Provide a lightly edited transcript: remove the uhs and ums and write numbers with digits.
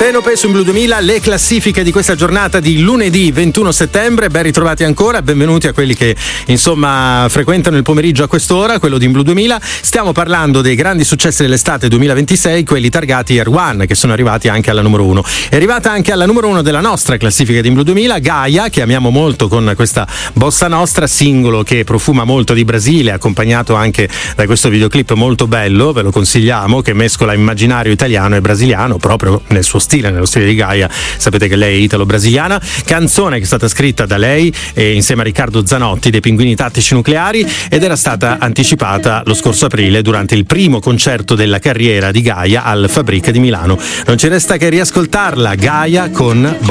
Penelope su Blu 2000, le classifiche di questa giornata di lunedì 21 settembre. Ben ritrovati ancora, benvenuti a quelli che insomma frequentano il pomeriggio a quest'ora, quello di Blu 2000. Stiamo parlando dei grandi successi dell'estate 2026, quelli targati Air One, che sono arrivati anche alla numero 1. È arrivata anche alla numero 1 della nostra classifica di Blu 2000 Gaia, che amiamo molto con questa bossa nostra, singolo che profuma molto di Brasile, accompagnato anche da questo videoclip molto bello, ve lo consigliamo, che mescola immaginario italiano e brasiliano proprio nel suo stile, nello stile di Gaia. Sapete che lei è italo-brasiliana. Canzone che è stata scritta da lei insieme a Riccardo Zanotti dei Pinguini Tattici Nucleari, ed era stata anticipata lo scorso aprile durante il primo concerto della carriera di Gaia al Fabric di Milano. Non ci resta che riascoltarla, Gaia con